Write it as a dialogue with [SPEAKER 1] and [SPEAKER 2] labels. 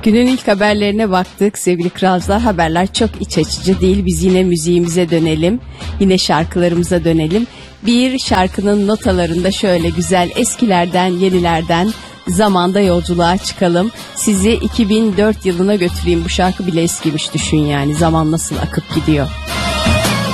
[SPEAKER 1] Günün ilk haberlerine baktık sevgili kralcılar. Haberler çok iç açıcı değil. Biz yine müziğimize dönelim. Yine şarkılarımıza dönelim. Bir şarkının notalarında şöyle güzel eskilerden yenilerden zamanda yolculuğa çıkalım. Sizi 2004 yılına götüreyim. Bu şarkı bile eskimiş, düşün yani. Zaman nasıl akıp gidiyor.